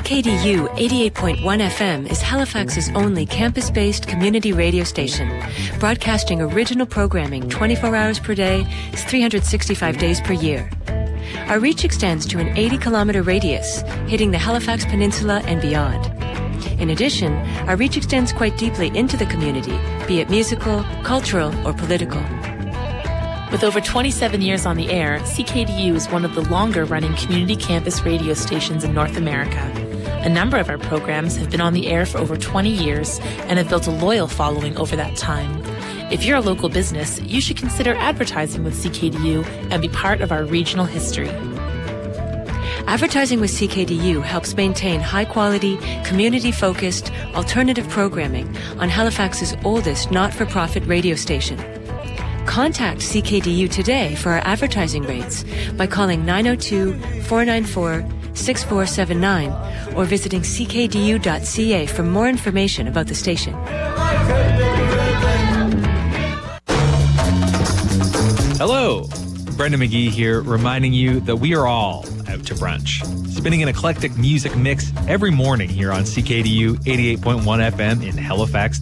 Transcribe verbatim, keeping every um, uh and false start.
K D U eighty-eight point one F M is Halifax's only campus-based community radio station, broadcasting original programming twenty-four hours per day, three hundred sixty-five days per year. Our reach extends to an eighty kilometre radius, hitting the Halifax Peninsula and beyond. In addition, our reach extends quite deeply into the community, be it musical, cultural, or political. With over twenty-seven years on the air, C K D U is one of the longer-running community campus radio stations in North America. A number of our programs have been on the air for over twenty years and have built a loyal following over that time. If you're a local business, you should consider advertising with C K D U and be part of our regional history. Advertising with C K D U helps maintain high-quality, community-focused, alternative programming on Halifax's oldest not-for-profit radio station. Contact C K D U today for our advertising rates by calling nine oh two, four nine four, six four seven nine or visiting c k d u dot c a for more information about the station. Hello, Brendan McGee here, reminding you that we are all out to brunch. Spinning an eclectic music mix every morning here on C K D U eighty-eight point one F M in Halifax,